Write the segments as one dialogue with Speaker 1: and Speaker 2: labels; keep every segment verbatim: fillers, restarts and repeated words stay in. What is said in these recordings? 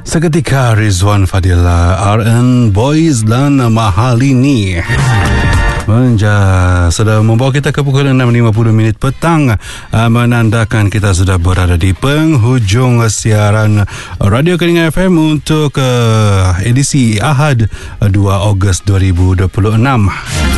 Speaker 1: Seketika Rizwan Fadila, R N Boys dan Mahalini Menja sudah membawa kita ke pukul enam lima puluh minit petang, uh, menandakan kita sudah berada di penghujung siaran Radio Keningan F M untuk uh, edisi Ahad dua Ogos dua ribu dua puluh enam.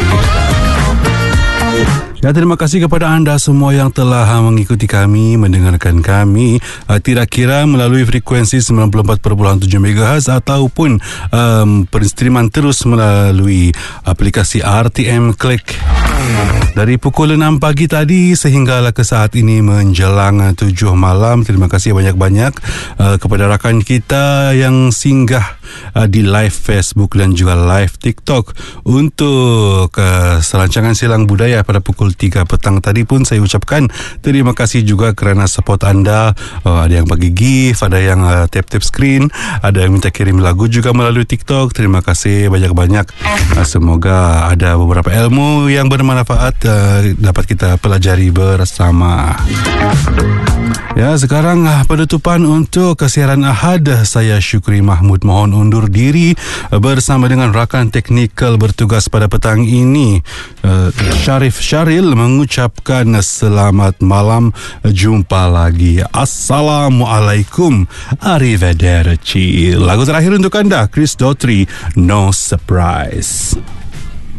Speaker 1: Ya, terima kasih kepada anda semua yang telah mengikuti kami, mendengarkan kami uh, tidak kira melalui frekuensi sembilan puluh empat perpuluhan tujuh megahertz ataupun um, penstreaman terus melalui aplikasi R T M Click. Dari pukul enam pagi tadi sehinggalah ke saat ini menjelang tujuh malam. Terima kasih banyak-banyak uh, kepada rakan kita yang singgah uh, di live Facebook dan juga live TikTok untuk uh, serancangan silang budaya pada pukul tiga petang tadi pun saya ucapkan terima kasih juga kerana support anda. Uh, ada yang bagi gift, ada yang uh, tap-tap screen, ada yang minta kirim lagu juga melalui TikTok. Terima kasih banyak-banyak. Uh, semoga ada beberapa ilmu yang bermanfaat uh, dapat kita pelajari bersama. Ya, sekarang uh, penutupan untuk kesiaran Ahad. Saya Syukri Mahmud mohon undur diri uh, bersama dengan rakan teknikal bertugas pada petang ini, uh, Syarif Syaril, mengucapkan selamat malam. Jumpa lagi. Assalamualaikum. Arrivederci. Lagu terakhir untuk anda, Chris Daughtry, No Surprise.